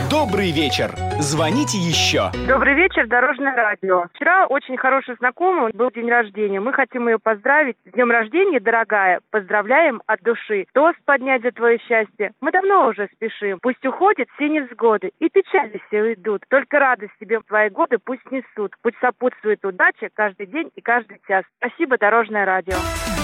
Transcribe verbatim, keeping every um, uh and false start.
Добрый вечер. Звоните еще. Добрый вечер, Дорожное радио. Вчера очень хороший знакомый, был день рождения. Мы хотим ее поздравить. С днем рождения, дорогая. Поздравляем от души. Тост поднять за твое счастье. Мы давно уже спешим. Пусть уходят все невзгоды, и печали все уйдут. Только радость тебе в твои годы пусть несут. Пусть сопутствует удача каждый день и каждый час. Спасибо, Дорожное радио.